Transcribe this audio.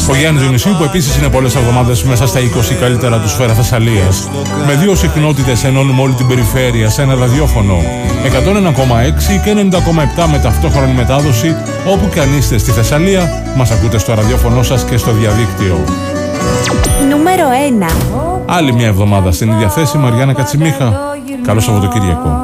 Ο Γιάννης Διονυσίου, που επίσης είναι πολλές εβδομάδες μέσα στα 20 καλύτερα του Σφαίρα Θεσσαλίας. Με 2 συχνότητες ενώνουμε όλη την περιφέρεια σε ένα ραδιόφωνο. 101,6 και 90,7 με ταυτόχρονη μετάδοση. Όπου και αν είστε στη Θεσσαλία, μας ακούτε στο ραδιόφωνο σας και στο διαδίκτυο. Νούμερο 1. Άλλη μια εβδομάδα στην ίδια θέση, Μαριάννα Κατσιμίχα. Καλό Σαββατοκύριακο.